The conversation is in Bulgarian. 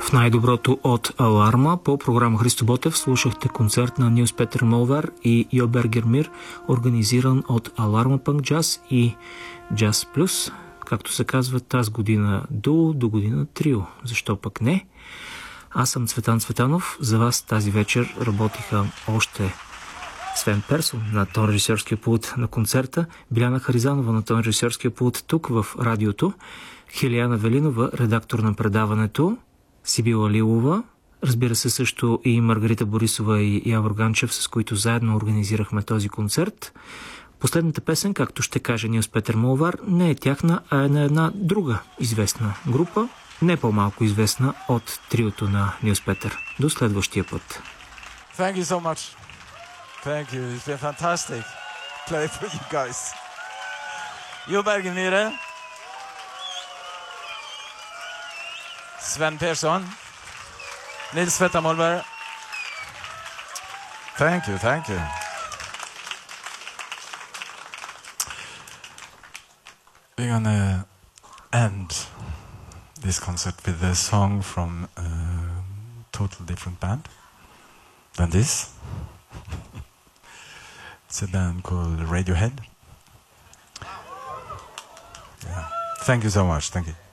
В най-доброто от Аларма по програма Христо Ботев слушахте концерт на Нилс Петър Молвер и Йо Бергер Мир, организиран от Аларма Пънк Джаз и Джаз Плюс, както се казва тази година дуо, до година трио. Защо пък не? Аз съм Цветан Цветанов. За вас тази вечер работиха още Свен Персон на тон-режисьорския пулт на концерта, Биляна Харизанова на тон-режисьорския пулт тук в радиото, Хелияна Велинова, редактор на предаването, Сибила Лилова, разбира се също и Маргарита Борисова и Явор Ганчев, с които заедно организирахме този концерт. Последната песен, както ще каже Нилс Петър Молвар, не е тяхна, а е на една друга известна група, не по-малко известна от триото на Нилс Петър. До следващия път. Thank you so much. Thank you. It's been fantastic play for you guys. Jo Bergen Myhre, Sven Persson, Nils Petter Molvær. Thank you, thank you. We're gonna end this concert with a song from a total different band than this. It's a band called Radiohead. Yeah. Thank you so much. Thank you.